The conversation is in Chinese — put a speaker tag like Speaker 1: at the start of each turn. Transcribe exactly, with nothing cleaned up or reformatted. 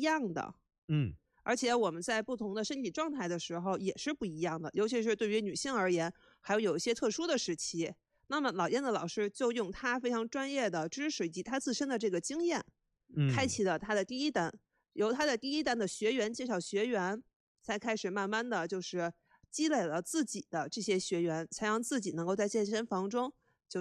Speaker 1: 样的。
Speaker 2: 嗯。
Speaker 1: 而且我们在不同的身体状态的时候也是不一样的，尤其是对于女性而言，还有有一些特殊的时期。那么老燕子老师就用他非常专业的知识以及他自身的这个经验，开
Speaker 2: 嗯。
Speaker 1: 启了他的第一单。由他的第一单的学员介绍学员，才开始慢慢地就是积累了自己的这些学员，才让自己能够在健身房中